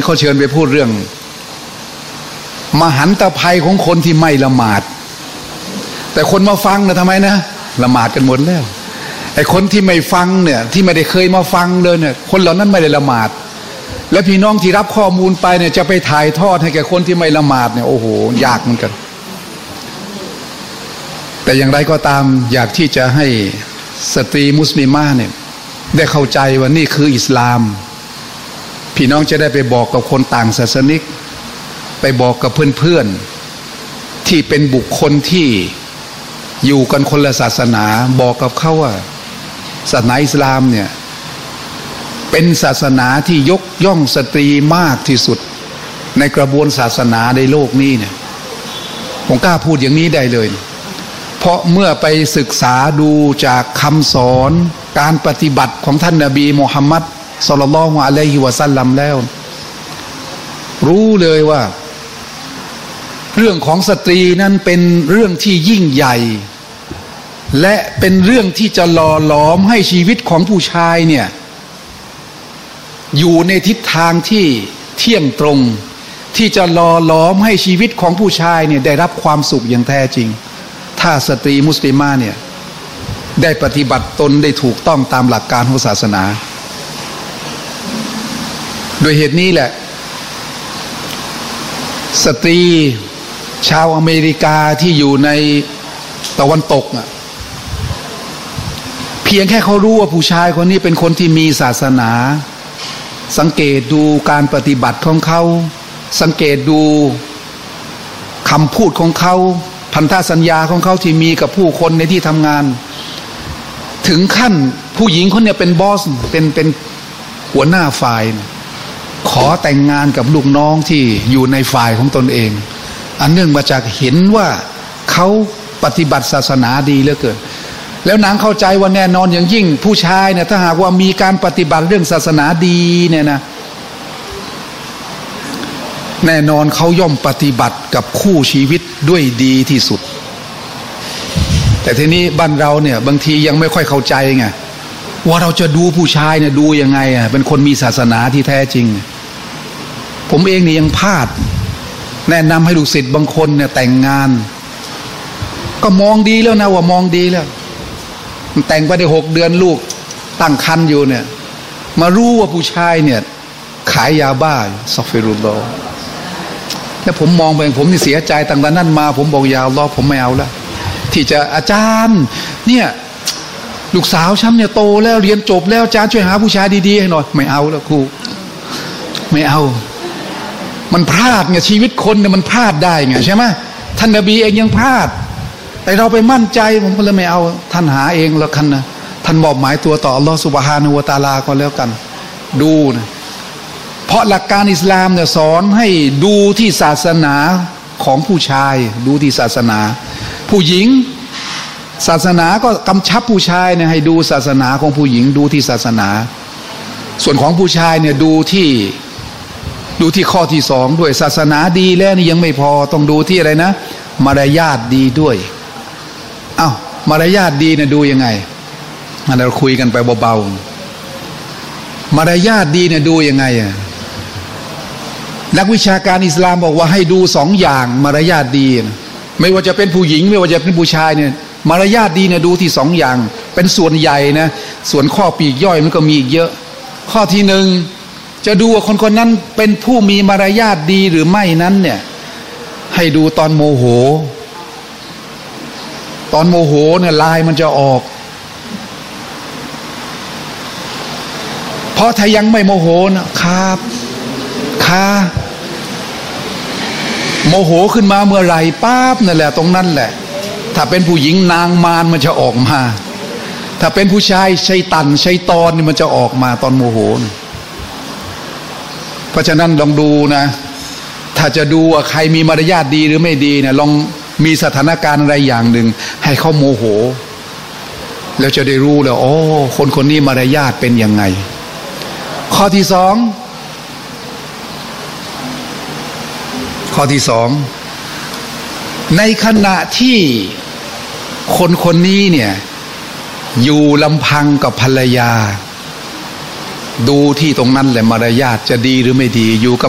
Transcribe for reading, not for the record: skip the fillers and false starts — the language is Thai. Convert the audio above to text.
นี่เขาเชิญไปพูดเรื่องมหันตภัยของคนที่ไม่ละหมาดแต่คนมาฟังนะทำไมนะละหมาดกันหมดแล้วไอ้คนที่ไม่ฟังเนี่ยที่ไม่ได้เคยมาฟังเลยเนี่ยคนเหล่านั้นไม่ได้ละหมาดและพี่น้องที่รับข้อมูลไปเนี่ยจะไปถ่ายทอดให้แก่คนที่ไม่ละหมาดเนี่ยโอ้โหยากเหมือนกันแต่อย่างไรก็ตามอยากที่จะให้สตรีมุสลิมะเนี่ยได้เข้าใจว่านี่คืออิสลามพี่น้องจะได้ไปบอกกับคนต่างศาสนิกไปบอกกับเพื่อนๆที่เป็นบุคคลที่อยู่กันคนละศาสนาบอกกับเขาว่าศาสนาอิสลามเนี่ยเป็นศาสนาที่ยกย่องสตรีมากที่สุดในกระบวนศาสนาในโลกนี้เนี่ยผมกล้าพูดอย่างนี้ได้เลยเพราะเมื่อไปศึกษาดูจากคำสอนการปฏิบัติของท่านนบีมุฮัมมัดศ็อลลัลลอฮุอะลัยฮิวะซัลลัมแล้วรู้เลยว่าเรื่องของสตรีนั้นเป็นเรื่องที่ยิ่งใหญ่และเป็นเรื่องที่จะหล่อหลอมให้ชีวิตของผู้ชายเนี่ยอยู่ในทิศทางที่เที่ยงตรงที่จะหล่อหลอมให้ชีวิตของผู้ชายเนี่ยได้รับความสุขอย่างแท้จริงถ้าสตรีมุสลิมะเนี่ยได้ปฏิบัติตนได้ถูกต้องตามหลักการของศาสนาโดยเหตุนี้แหละสตรีชาวอเมริกาที่อยู่ในตะวันตกน่ะเพียงแค่เขารู้ว่าผู้ชายคนนี้เป็นคนที่มีศาสนาสังเกตดูการปฏิบัติของเขาสังเกตดูคำพูดของเขาพันธสัญญาของเขาที่มีกับผู้คนในที่ทำงานถึงขั้นผู้หญิงคนนี้เป็นบอสเป็นหัวหน้าฝ่ายขอแต่งงานกับลูกน้องที่อยู่ในฝ่ายของตนเองอันเนื่องมาจากเห็นว่าเขาปฏิบัติศาสนาดีเหลือเกินแล้วนางเข้าใจว่าแน่นอนอย่างยิ่งผู้ชายเนี่ยถ้าหากว่ามีการปฏิบัติเรื่องศาสนาดีเนี่ยนะแน่นอนเขาย่อมปฏิบัติกับคู่ชีวิตด้วยดีที่สุดแต่ทีนี้บ้านเราเนี่ยบางทียังไม่ค่อยเข้าใจไงว่าเราจะดูผู้ชายเนี่ยดูยังไงอ่ะเป็นคนมีศาสนาที่แท้จริงผมเองเนี่ยยังพลาดแนะนำให้ลูกศิษย์บางคนเนี่ยแต่งงานก็มองดีแล้วนะว่ามองดีแล้วแต่งไปได้6 เดือนลูกตั้งครรภ์อยู่เนี่ยมารู้ว่าผู้ชายเนี่ยขายยาบ้าซอฟิรุลลอฮ์แล้วผมมองไปผมนี่เสียใจตั้งแต่นั้นมาผมบอกยาอัลลอฮ์ผมไม่เอาแล้วที่จะอาจารย์เนี่ยลูกสาวฉันเนี่ยโตแล้วเรียนจบแล้วอาจารย์ช่วยหาผู้ชายดีๆให้หน่อยไม่เอาแล้วครูไม่เอามันพลาดไงชีวิตคนเนี่ยมันพลาดได้ไงใช่ไหมท่านนบีเองยังพลาดแต่เราไปมั่นใจผมก็เลยไม่เอาท่านหาเองแล้วกันนะท่านมอบหมายตัวต่ออัลลอฮฺซุบฮานะฮูวะตะอาลาก็แล้วกันดูนะเพราะหลักการอิสลามเนี่ยสอนให้ดูที่ศาสนาของผู้ชายดูที่ศาสนาผู้หญิงศาสนาก็กำชับผู้ชายเนี่ยให้ดูศาสนาของผู้หญิงดูที่ศาสนาส่วนของผู้ชายเนี่ยดูที่ข้อที่2ด้วยศาสนาดีแล้วนี่ยังไม่พอต้องดูที่อะไรนะมารยาทดีด้วยอ้าวมารยาทดีเนี่ยดูยังไงเราคุยกันไปเบาๆมารยาทดีเนี่ยดูยังไงอ่ะนักวิชาการอิสลามบอกว่าให้ดู2 อย่างมารยาทดีนะไม่ว่าจะเป็นผู้หญิงไม่ว่าจะเป็นผู้ชายเนี่ยมารยาทดีเนี่ยดูที่2 อย่างเป็นส่วนใหญ่นะส่วนข้อปลีกย่อยมันก็มีอีกเยอะข้อที่1จะดูว่าคนคนนั้นเป็นผู้มีมารยาทดีหรือไม่นั้นเนี่ยให้ดูตอนโมโหเนี่ยลายมันจะออกเพราะถ้ายังไม่โมโหนะครับโมโหขึ้นมาเมื่อไหร่ปั๊บนั่นแหละตรงนั้นแหละถ้าเป็นผู้หญิงนางมารมันจะออกมาถ้าเป็นผู้ชายชัยตอนนี่มันจะออกมาตอนโมโหเพราะฉะนั้นลองดูนะถ้าจะดูว่าใครมีมารยาทดีหรือไม่ดีเนี่ยลองมีสถานการณ์อะไรอย่างหนึ่งให้เขาโมโหแล้วจะได้รู้แล้วโอ้คนคนนี้มารยาทเป็นยังไงข้อที่2ในขณะที่คนคนนี้เนี่ยอยู่ลำพังกับภรรยาดูที่ตรงนั้นแหละมารยาทจะดีหรือไม่ดีอยู่กับ